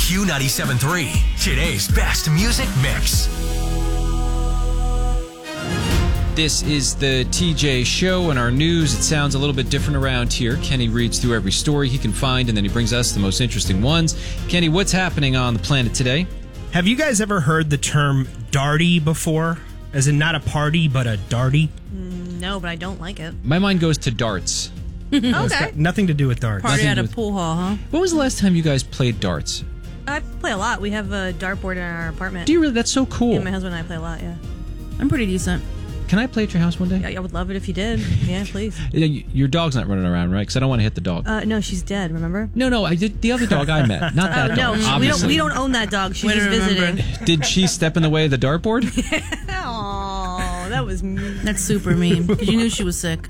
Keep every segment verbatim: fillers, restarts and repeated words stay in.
Q ninety-seven point three, today's best music mix. This is the T J Show. In our news, it sounds a little bit different around here. Kenny reads through every story he can find, and then he brings us the most interesting ones. Kenny, what's happening on the planet today? Have you guys ever heard the term darty before? As in not a party, but a darty? Mm, no, but I don't like it. My mind goes to darts. Okay. It's got nothing to do with darts. Party Nothing at a with- pool hall, huh? When was the last time you guys played darts? I play a lot. We have a dartboard in our apartment. Do you really? That's so cool. Yeah, my husband and I play a lot, yeah. I'm pretty decent. Can I play at your house one day? Yeah, I would love it if you did. Yeah, please. Yeah, y- Your dog's not running around, right? Because I don't want to hit the dog. Uh, no, she's dead, remember? no, no, I did the other dog I met, not that Oh, dog. no, we don't, obviously. we don't own that dog. She's Way to just remember. visiting. Did she step in the way of the dartboard? Oh, that was mean. That's super mean because you knew she was sick.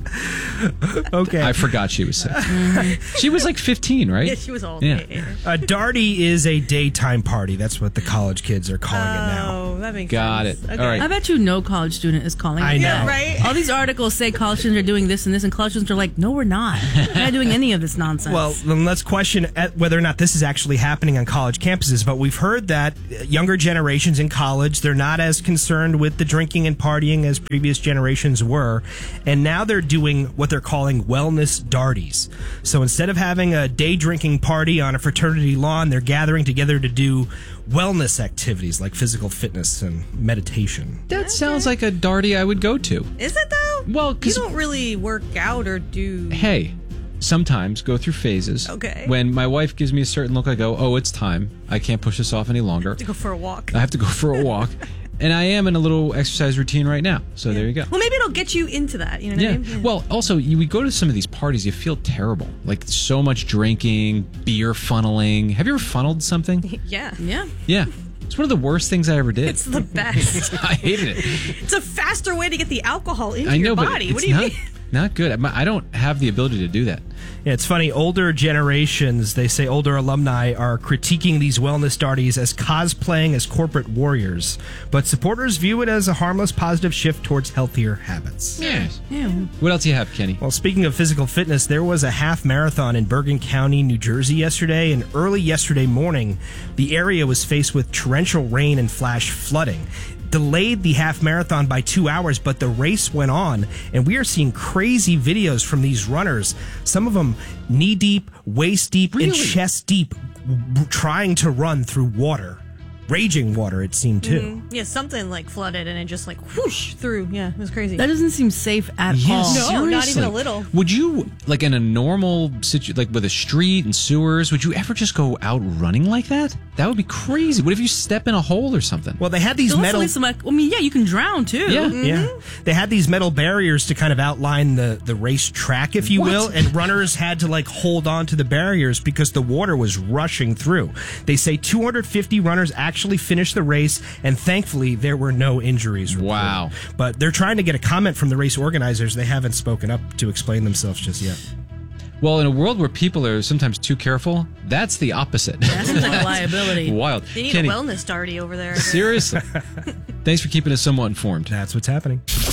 Okay. I forgot she was sick. She was like fifteen, right? Yeah, she was old. Yeah. A darty is a daytime party. That's what the college kids are calling it now. Oh, that makes Got sense. it. Okay. All right. I bet you no college student is calling. I it know. that. Right? All these articles say college students are doing this and this, and college students are like, no, we're not. We're not doing any of this nonsense. Well, then let's question at whether or not this is actually happening on college campuses. But we've heard that younger generations in college, they're not as concerned with the drinking and partying as previous generations were. And now they're doing what they're calling wellness darties. So instead of having a day drinking party on a fraternity lawn, they're gathering together to do wellness activities like physical fitness and meditation. That sounds like a darty I would go to. Is it, though? Well, you 'cause- don't really work out or do... Hey, sometimes go through phases. Okay. When my wife gives me a certain look, I go, oh, it's time. I can't push this off any longer. to go for a walk. I have to go for a walk. And I am in a little exercise routine right now. So there you go. Well, maybe it'll get you into that. You know what Yeah. I mean? Well, also, you we go to some of these parties, you feel terrible. Like so much drinking, beer funneling. Have you ever funneled something? Yeah. yeah. Yeah. It's one of the worst things I ever did. It's the best. I hated it. It's a faster way to get the alcohol into I know, your but body. it's What do you not, mean? not good. I'm- I don't have the ability to do that. Yeah, it's funny. Older generations, they say older alumni are critiquing these wellness darties as cosplaying as corporate warriors, but supporters view it as a harmless, positive shift towards healthier habits. Yes. Yeah. What else do you have, Kenny? Well, speaking of physical fitness, there was a half marathon in Bergen County, New Jersey yesterday, and early yesterday morning, the area was faced with torrential rain and flash flooding. Delayed the half marathon by two hours, but the race went on, and we are seeing crazy videos from these runners. Some of them knee deep, waist deep, and Really? chest deep, w- trying to run through water. Raging water, it seemed, too. Yeah, something like flooded and it just like whoosh through. Yeah, it was crazy. That doesn't seem safe at Yes, all. No, not seriously. even a little. Would you, like in a normal situation, like with a street and sewers, would you ever just go out running like that? That would be crazy. What if you step in a hole or something? Well, they had these There's metal... also some, like, I mean, yeah, you can drown too. Yeah. Yeah, they had these metal barriers to kind of outline the, the race track, if you What? will, and runners had to like hold on to the barriers because the water was rushing through. They say two hundred fifty runners actually finished the race, and thankfully there were no injuries reported. Wow. But they're trying to get a comment from the race organizers. They haven't spoken up to explain themselves just yet. Well, in a world where people are sometimes too careful, that's the opposite. That seems like a liability. Wild. They need Kenny, a wellness darty over there. seriously. Thanks for keeping us somewhat informed. That's what's happening.